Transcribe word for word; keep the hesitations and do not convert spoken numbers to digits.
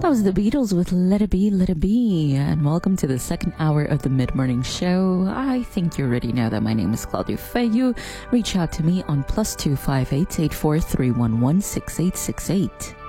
That was the Beatles with Let It Be, Let It Be. And welcome to the second hour of the Mid-Morning Show. I think you already know that my name is Claudia Feyu. Reach out to me on plus two five eight eight four three one one six eight six eight.